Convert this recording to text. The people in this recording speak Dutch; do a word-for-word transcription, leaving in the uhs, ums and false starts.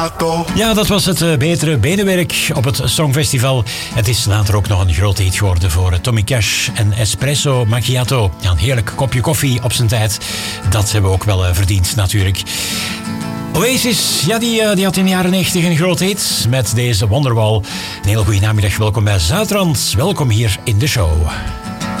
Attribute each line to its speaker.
Speaker 1: Ja, dat was het uh, betere benenwerk op het Songfestival. Het is later ook nog een grote hit geworden voor uh, Tommy Cash en Espresso Macchiato. Ja, een heerlijk kopje koffie op zijn tijd. Dat hebben we ook wel uh, verdiend natuurlijk. Oasis, ja, die, uh, die had in de jaren negentig een grote hit met deze Wonderwall. Een hele goede namiddag, welkom bij Zuidrand. Welkom hier in de show.